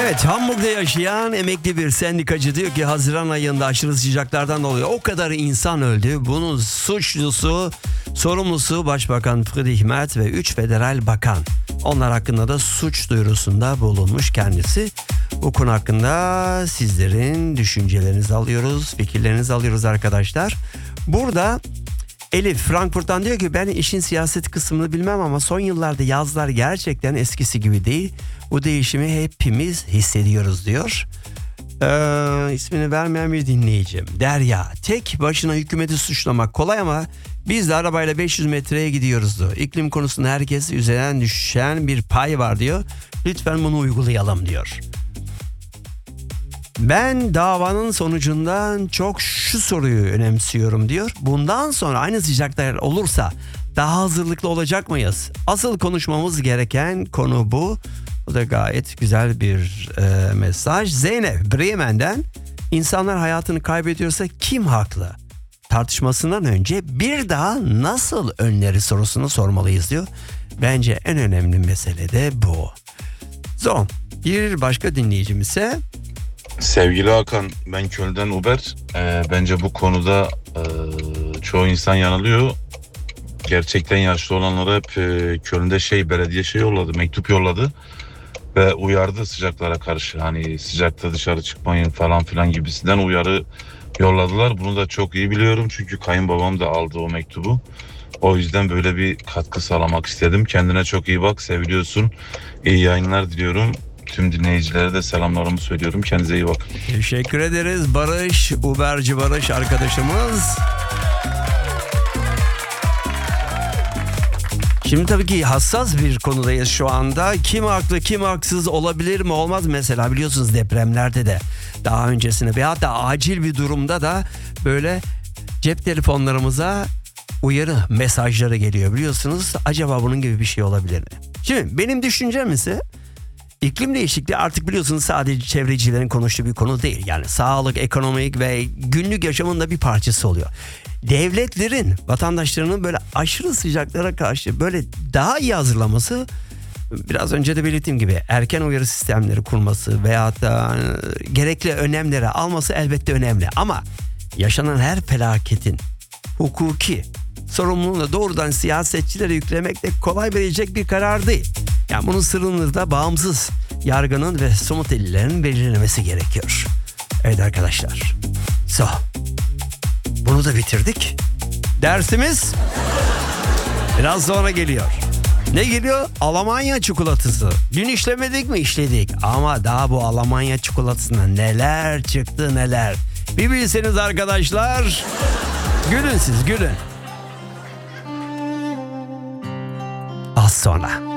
Evet, Hamburg'da yaşayan emekli bir sendikacı diyor ki Haziran ayında aşırı sıcaklardan dolayı o kadar insan öldü. Bunun sorumlusu Başbakan Friedrich Merz ve 3 federal bakan. Onlar hakkında da suç duyurusunda bulunmuş kendisi. Bu konu hakkında sizlerin düşüncelerinizi alıyoruz, fikirlerinizi alıyoruz arkadaşlar. Burada Elif Frankfurt'tan diyor ki ben işin siyaset kısmını bilmem ama son yıllarda yazlar gerçekten eskisi gibi değil. Bu değişimi hepimiz hissediyoruz diyor. İsmini vermeyen bir dinleyicim. Derya, tek başına hükümeti suçlamak kolay ama biz de arabayla 500 metreye gidiyoruz diyor. İklim konusunda herkes üzerinden düşen bir pay var diyor. Lütfen bunu uygulayalım diyor. Ben davanın sonucundan çok şu soruyu önemsiyorum diyor. Bundan sonra aynı sıcaklar olursa daha hazırlıklı olacak mıyız? Asıl konuşmamız gereken konu bu. Bu da gayet güzel bir mesaj. Zeynep Bremen'den insanlar hayatını kaybediyorsa kim haklı? Tartışmasından önce bir daha nasıl önleri sorusunu sormalıyız diyor. Bence en önemli mesele de bu. Son bir başka dinleyicimiz ise Sevgili Hakan, ben Köln'den Uber. Bence bu konuda çoğu insan yanılıyor. Gerçekten yaşlı olanlara hep Köln'de belediye yolladı, mektup yolladı ve uyardı sıcaklara karşı. Hani sıcakta dışarı çıkmayın falan filan gibisinden uyarı yolladılar. Bunu da çok iyi biliyorum çünkü kayınbabam da aldı o mektubu. O yüzden böyle bir katkı sağlamak istedim. Kendine çok iyi bak, seviliyorsun. İyi yayınlar diliyorum. Tüm dinleyicilere de selamlarımı söylüyorum. Kendinize iyi bakın. Teşekkür ederiz Barış, Uberci Barış arkadaşımız. Şimdi tabii ki hassas bir konudayız şu anda. Kim haklı, kim haksız, olabilir mi, olmaz mesela biliyorsunuz depremlerde de daha öncesinde veyahut da acil bir durumda da böyle cep telefonlarımıza uyarı mesajları geliyor biliyorsunuz. Acaba bunun gibi bir şey olabilir mi? Şimdi benim düşüncem ise İklim değişikliği artık biliyorsunuz sadece çevrecilerin konuştuğu bir konu değil. Yani sağlık, ekonomik ve günlük yaşamın da bir parçası oluyor. Devletlerin vatandaşlarının böyle aşırı sıcaklara karşı böyle daha iyi hazırlaması, biraz önce de belirttiğim gibi erken uyarı sistemleri kurması veyahut da gerekli önlemleri alması elbette önemli. Ama yaşanan her felaketin hukuki sorumluluğunu doğrudan siyasetçilere yüklemek de kolay verilecek bir karar değil. Yani bunun sırrını da bağımsız yargının ve somut delillerin belirlemesi gerekiyor. Evet arkadaşlar. Bunu da bitirdik. Dersimiz biraz sonra geliyor. Ne geliyor? Almanya çikolatası. Dün işlemedik mi? İşledik. Ama daha bu Almanya çikolatasına neler çıktı neler. Bir bilseniz arkadaşlar. Gülün siz, gülün. Az sonra.